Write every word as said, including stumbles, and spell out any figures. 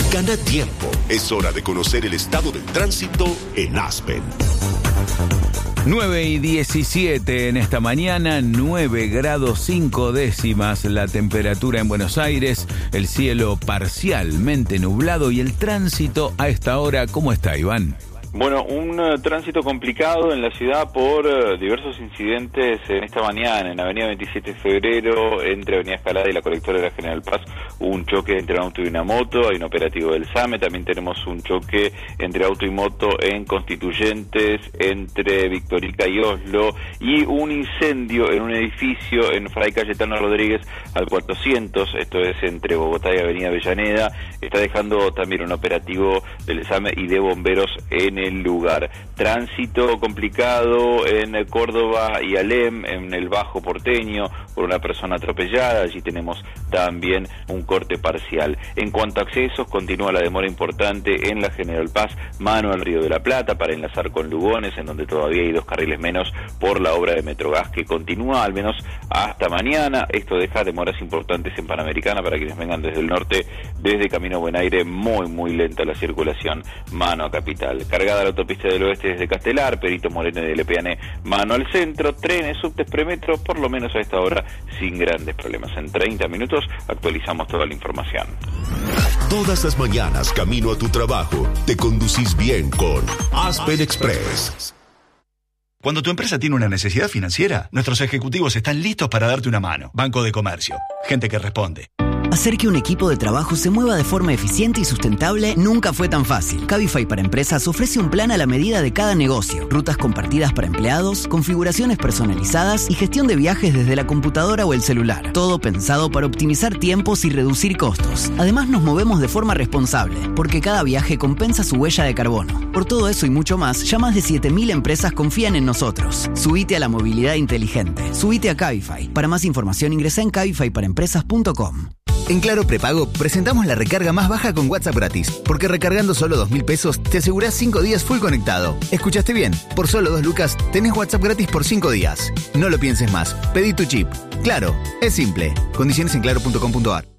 Gana tiempo. Es hora de conocer el estado del tránsito en Aspen. nueve y diecisiete en esta mañana, nueve grados cinco décimas la temperatura en Buenos Aires, el cielo parcialmente nublado y el tránsito a esta hora. ¿Cómo está, Iván? Bueno, un uh, tránsito complicado en la ciudad por uh, diversos incidentes en esta mañana. En Avenida veintisiete de febrero, entre Avenida Escalada y la colectora de la General Paz, hubo un choque entre un auto y una moto. Hay un operativo del SAME. También tenemos un choque entre auto y moto en Constituyentes, entre Victorica y Oslo. Y un incendio en un edificio en Fray Cayetano Rodríguez al cuatrocientos, esto es entre Bogotá y Avenida Avellaneda. Está dejando también un operativo del SAME y de bomberos en el lugar. Tránsito complicado en Córdoba y Alem, en el Bajo Porteño, por una persona atropellada. Allí tenemos también un corte parcial. En cuanto a accesos, continúa la demora importante en la General Paz, mano al Río de la Plata, para enlazar con Lugones, en donde todavía hay dos carriles menos por la obra de Metrogas, que continúa al menos hasta mañana. Esto deja demoras importantes en Panamericana para quienes vengan desde el norte, desde Camino Buen Aire, muy muy lenta la circulación, mano a Capital. Cargada la autopista del oeste desde Castelar, Perito Moreno y de Lepeané, mano al centro, trenes, subtes, premetro, por lo menos a esta hora, sin grandes problemas. En treinta minutos actualizamos toda la información. Todas las mañanas, camino a tu trabajo, te conducís bien con Aspen Express. Cuando tu empresa tiene una necesidad financiera, nuestros ejecutivos están listos para darte una mano. Banco de Comercio, gente que responde. Hacer que un equipo de trabajo se mueva de forma eficiente y sustentable nunca fue tan fácil. Cabify para Empresas ofrece un plan a la medida de cada negocio, rutas compartidas para empleados, configuraciones personalizadas y gestión de viajes desde la computadora o el celular. Todo pensado para optimizar tiempos y reducir costos. Además, nos movemos de forma responsable, porque cada viaje compensa su huella de carbono. Por todo eso y mucho más, ya más de siete mil empresas confían en nosotros. Subite a la movilidad inteligente. Subite a Cabify. Para más información ingresa en cabify para empresas punto com. En Claro Prepago presentamos la recarga más baja con WhatsApp gratis, porque recargando solo dos mil pesos te asegurás cinco días full conectado. ¿Escuchaste bien? Por solo dos lucas tenés WhatsApp gratis por cinco días. No lo pienses más. Pedí tu chip. Claro, es simple. Condiciones en claro punto com punto a r.